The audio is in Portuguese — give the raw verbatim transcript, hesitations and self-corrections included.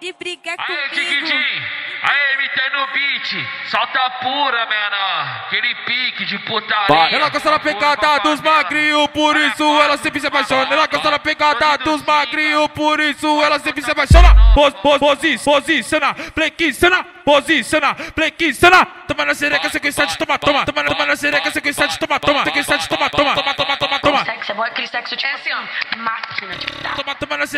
de brigar Aê, comigo. Tiquidim! Aê, M T no beat! Solta pura, menor! Aquele pique de putaria! Ela gosta da pegada dos magrinhos, por isso ela sempre se apaixona. Ela gosta da pegada dos magrinhos, por isso ela sempre se apaixona. Pos, pos, posi, posiciona, flexiona, posiciona, flexiona. Toma na sereca, sequência de toma, toma.